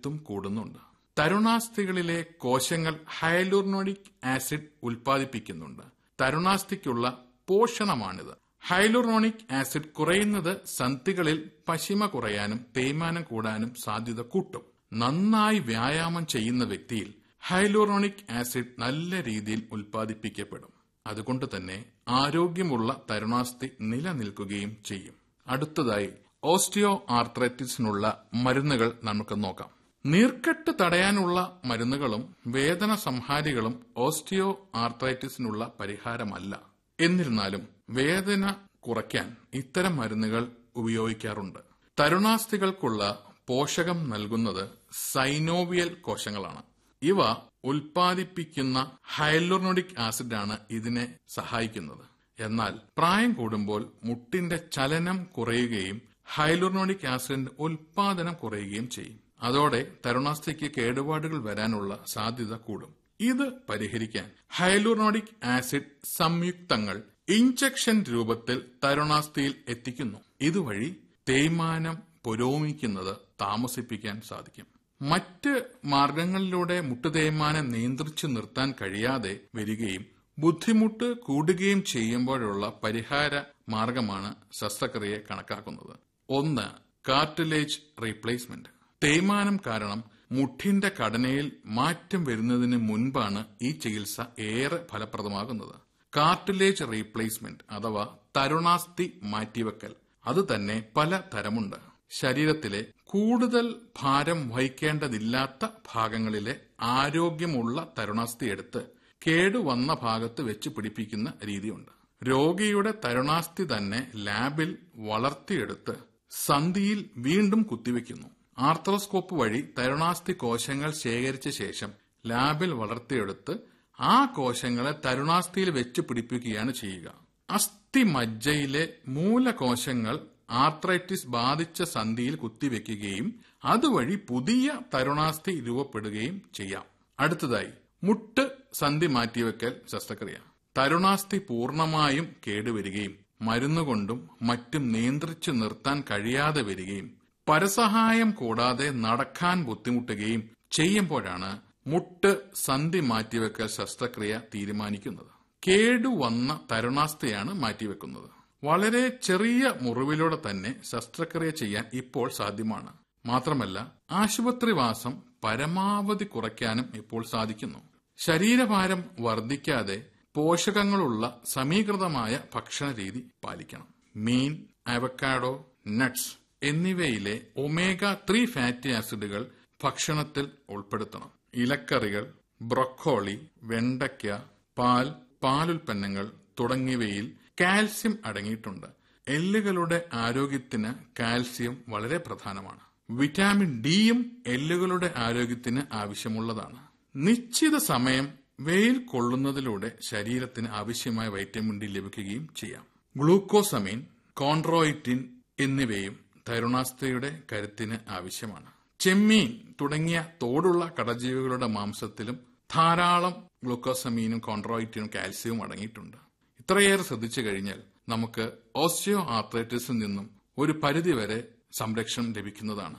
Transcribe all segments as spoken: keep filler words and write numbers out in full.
കരുത്തും കൂടുന്നുണ്ട്. തരുണാസ്ഥികളിലെ കോശങ്ങൾ ഹയലുറോണിക് ആസിഡ് ഉൽപ്പാദിപ്പിക്കുന്നുണ്ട്. തരുണാസ്ഥിക്കുള്ള പോഷണമാണിത്. ഹയലുറോണിക് ആസിഡ് കുറയുന്നത് സന്ധികളിൽ പശിമ കുറയാനും തേയ്മാനം കൂടാനും സാധ്യത കൂട്ടും. നന്നായി വ്യായാമം ചെയ്യുന്ന വ്യക്തിയിൽ ഹയലുറോണിക് ആസിഡ് നല്ല രീതിയിൽ ഉൽപ്പാദിപ്പിക്കപ്പെടും. അതുകൊണ്ട് തന്നെ ആരോഗ്യമുള്ള തരുണാസ്ഥി നിലനിൽക്കുകയും ചെയ്യും. അടുത്തതായി ഓസ്റ്റിയോ ആർത്രൈറ്റിസിനുള്ള മരുന്നുകൾ നമുക്ക് നോക്കാം. നീർക്കെട്ട് തടയാനുള്ള മരുന്നുകളും വേദന സംഹാരികളും ഓസ്റ്റിയോ ആർത്രൈറ്റിസിനുള്ള പരിഹാരമല്ല. എന്നിരുന്നാലും വേദന കുറയ്ക്കാൻ ഇത്തരം മരുന്നുകൾ ഉപയോഗിക്കാറുണ്ട്. തരുണാസ്ഥികൾക്കുള്ള പോഷകം നൽകുന്നത് സൈനോവിയൽ കോശങ്ങളാണ്. ഇവ ഉൽപ്പാദിപ്പിക്കുന്ന ഹയലുറോണിക് ആസിഡാണ് ഇതിനെ സഹായിക്കുന്നത്. എന്നാൽ പ്രായം കൂടുമ്പോൾ മുട്ടിന്റെ ചലനം കുറയുകയും ഹയലുറോണിക് ആസിഡിന്റെ ഉൽപാദനം കുറയുകയും ചെയ്യും. അതോടെ തരുണാസ്ഥിക്ക് കേടുപാടുകൾ വരാനുള്ള സാധ്യത കൂടും. ഇത് പരിഹരിക്കാൻ ഹയലുറോണിക് ആസിഡ് സംയുക്തങ്ങൾ ഇഞ്ചക്ഷൻ രൂപത്തിൽ തരുണാസ്ഥിയിൽ എത്തിക്കുന്നു. ഇതുവഴി തേയ്മാനം പുരോഗമിക്കുന്നത് താമസിപ്പിക്കാൻ സാധിക്കും. മറ്റ് മാർഗങ്ങളിലൂടെ മുട്ടുതേയ്മാനം നിയന്ത്രിച്ചു നിർത്താൻ കഴിയാതെ വരികയും ബുദ്ധിമുട്ട് കൂടുകയും ചെയ്യുമ്പോഴുള്ള പരിഹാര മാർഗമാണ് ശസ്ത്രക്രിയയെ കണക്കാക്കുന്നത്. ഒന്ന്, കാർട്ടിലേജ് റീപ്ലേസ്മെന്റ്. തേയ്മാനം കാരണം മുട്ടിന്റെ ഘടനയിൽ മാറ്റം വരുന്നതിന് മുൻപാണ് ഈ ചികിത്സ ഏറെ ഫലപ്രദമാകുന്നത്. കാർട്ടിലേജ് റീപ്ലേസ്മെന്റ് അഥവാ തരുണാസ്ഥി മാറ്റിവെക്കൽ അത് തന്നെ പല തരമുണ്ട്. ശരീരത്തിലെ കൂടുതൽ ഭാരം വഹിക്കേണ്ടതില്ലാത്ത ഭാഗങ്ങളിലെ ആരോഗ്യമുള്ള തരുണാസ്ഥി എടുത്ത് കേടുവന്ന ഭാഗത്ത് വെച്ച് പിടിപ്പിക്കുന്ന രീതിയുണ്ട്. രോഗിയുടെ തരുണാസ്ഥി തന്നെ ലാബിൽ വളർത്തിയെടുത്ത് സന്ധിയിൽ വീണ്ടും കുത്തിവെക്കുന്നു. ആർത്രോസ്കോപ്പ് വഴി തരുണാസ്ഥി കോശങ്ങൾ ശേഖരിച്ച ശേഷം ലാബിൽ വളർത്തിയെടുത്ത് ആ കോശങ്ങളെ തരുണാസ്ഥിയിൽ വെച്ച് പിടിപ്പിക്കുകയാണ് ചെയ്യുക. അസ്ഥിമജ്ജയിലെ മൂലകോശങ്ങൾ ആർത്രൈറ്റിസ് ബാധിച്ച സന്ധിയിൽ കുത്തിവെക്കുകയും അതുവഴി പുതിയ തരുണാസ്ഥി രൂപപ്പെടുകയും ചെയ്യാം. അടുത്തതായി മുട്ട് സന്ധി മാറ്റിവെക്കൽ ശസ്ത്രക്രിയ. തരുണാസ്ഥി പൂർണ്ണമായും കേടുവരികയും മരുന്നുകൊണ്ടും മറ്റും നിയന്ത്രിച്ചു നിർത്താൻ കഴിയാതെ വരികയും പരസഹായം കൂടാതെ നടക്കാൻ ബുദ്ധിമുട്ടുകയും ചെയ്യുമ്പോഴാണ് മുട്ട് സന്ധി മാറ്റിവെക്കൽ ശസ്ത്രക്രിയ തീരുമാനിക്കുന്നത്. കേടുവന്ന തരുണാസ്ഥിയാണ് മാറ്റിവെക്കുന്നത്. വളരെ ചെറിയ മുറിവിലൂടെ തന്നെ ശസ്ത്രക്രിയ ചെയ്യാൻ ഇപ്പോൾ സാധ്യമാണ്. മാത്രമല്ല ആശുപത്രിവാസം പരമാവധി കുറയ്ക്കാനും ഇപ്പോൾ സാധിക്കുന്നു. ശരീരഭാരം വർദ്ധിക്കാതെ പോഷകങ്ങളുള്ള സമീകൃതമായ ഭക്ഷണ രീതി പാലിക്കണം. മീൻ, അവക്കാഡോ, നട്ട്സ് എന്നിവയിലെ ഒമേഗ ത്രീ ഫാറ്റി ആസിഡുകൾ ഭക്ഷണത്തിൽ ഉൾപ്പെടുത്തണം. ഇലക്കറികൾ, ബ്രൊക്കോളി, വെണ്ടയ്ക്ക, പാൽ, പാലുൽപ്പന്നങ്ങൾ തുടങ്ങിയവയിൽ കാൽസ്യം അടങ്ങിയിട്ടുണ്ട്. എല്ലുകളുടെ ആരോഗ്യത്തിന് കാൽസ്യം വളരെ പ്രധാനമാണ്. വിറ്റാമിൻ ഡിയും എല്ലുകളുടെ ആരോഗ്യത്തിന് ആവശ്യമുള്ളതാണ്. നിശ്ചിത സമയം വെയിൽ കൊള്ളുന്നതിലൂടെ ശരീരത്തിന് ആവശ്യമായ വൈറ്റമിൻ ഡി ലഭിക്കുകയും ചെയ്യാം. ഗ്ലൂക്കോസമീൻ, കോൺട്രോയിറ്റിൻ എന്നിവയും തരുണാസ്ഥിയുടെ കരുത്തിന് ആവശ്യമാണ്. ചെമ്മീൻ തുടങ്ങിയ തോടുള്ള കടജീവികളുടെ മാംസത്തിലും ധാരാളം ഗ്ലൂക്കോസമീനും കോൺട്രോയിറ്റിനും കാൽസ്യവും അടങ്ങിയിട്ടുണ്ട്. ഇത്രയേറെ ശ്രദ്ധിച്ചു കഴിഞ്ഞാൽ നമുക്ക് ഓസ്റ്റിയോ ആർത്രൈറ്റിസിൽ നിന്നും ഒരു പരിധിവരെ സംരക്ഷണം ലഭിക്കുന്നതാണ്.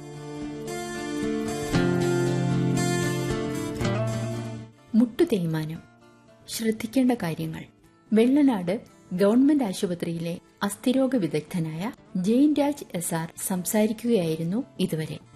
മുട്ടുതേയ്മാനം ശ്രദ്ധിക്കേണ്ട കാര്യങ്ങൾ. വെള്ളനാട് ഗവൺമെന്റ് ആശുപത്രിയിലെ അസ്ഥിരോഗ വിദഗ്ധനായ ജെയിൻ രാജ് എസ് ആർ സംസാരിക്കുകയായിരുന്നു ഇതുവരെ.